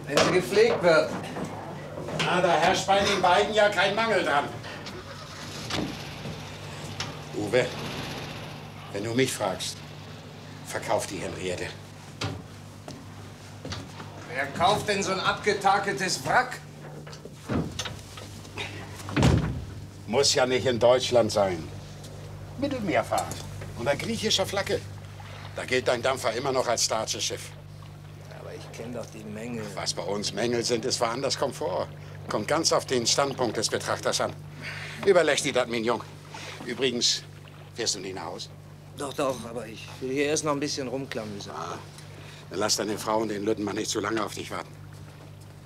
wenn sie gepflegt wird. Na, da herrscht bei den beiden ja kein Mangel dran. Uwe, wenn du mich fragst, verkauf die Henriette. Wer kauft denn so ein abgetakeltes Wrack? Muss ja nicht in Deutschland sein. Mittelmeerfahrt unter griechischer Flagge. Da gilt dein Dampfer immer noch als Staatsschiff. Aber ich kenne doch die Mängel. Was bei uns Mängel sind, ist woanders Komfort. Kommt ganz auf den Standpunkt des Betrachters an. Überlässt die das, Mignon. Übrigens, fährst du nicht nach Hause? Doch, aber ich will hier erst noch ein bisschen rumklamüsern. Dann lass deine Frau und den Lütten mal nicht zu lange auf dich warten.